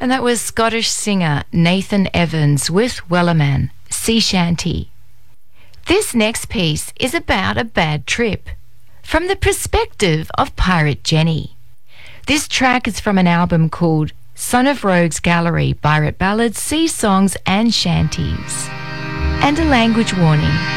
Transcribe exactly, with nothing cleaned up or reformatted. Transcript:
And that was Scottish singer Nathan Evans with Wellerman, Sea Shanty. This next piece is about a bad trip, from the perspective of Pirate Jenny. This track is from an album called Son of Rogues Gallery, Pirate Ballads, Sea Songs and Shanties. And a language warning.